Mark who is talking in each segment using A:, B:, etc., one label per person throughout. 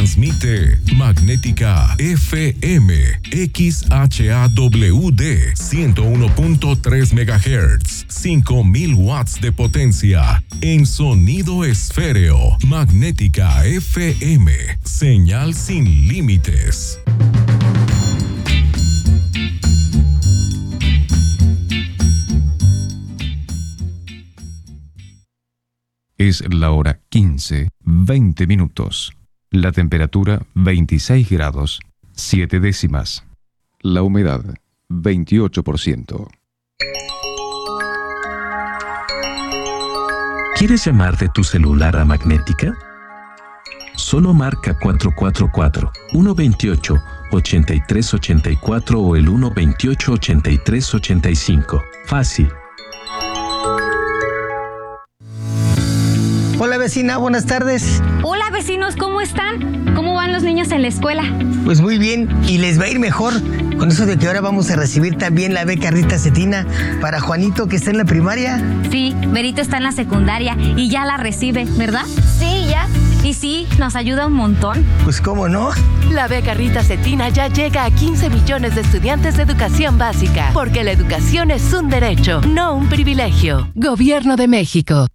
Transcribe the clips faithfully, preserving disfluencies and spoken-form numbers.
A: Transmite Magnética F M X H A W D ciento uno punto tres megahertz, cinco mil watts de potencia en sonido esféreo. Magnética F M, señal sin límites.
B: Es la hora quince, veinte minutos. La temperatura veintiséis grados, siete décimas. La humedad veintiocho por ciento.
C: ¿Quieres llamar de tu celular a Magnética? Solo marca cuatro cuatro cuatro, uno dos ocho, ocho tres ocho cuatro o el uno dos ocho, ocho tres ocho cinco. Fácil.
D: Hola vecina, buenas tardes.
E: Hola vecinos, ¿cómo están? ¿Cómo van los niños en la escuela?
D: Pues muy bien, y les va a ir mejor con eso de que ahora vamos a recibir también la beca Rita Cetina para Juanito, que está en la primaria.
E: Sí, Berito está en la secundaria y ya la recibe, ¿verdad?
F: Sí, ya.
E: Y sí, nos ayuda un montón.
D: Pues cómo no.
G: La beca Rita Cetina ya llega a quince millones de estudiantes de educación básica, porque la educación es un derecho, no un privilegio. Gobierno de México.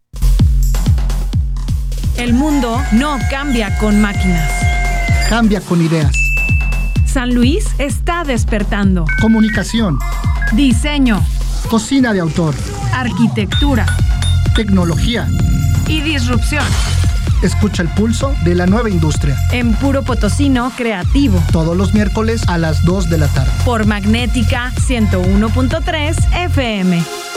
H: El mundo no cambia con máquinas.
I: Cambia con ideas.
H: San Luis está despertando.
I: Comunicación.
H: Diseño.
I: Cocina de autor.
H: Arquitectura.
I: Tecnología.
H: Y disrupción.
I: Escucha el pulso de la nueva industria.
H: En Puro Potosino Creativo.
I: Todos los miércoles a las dos de la tarde.
H: Por Magnética ciento uno punto tres F M.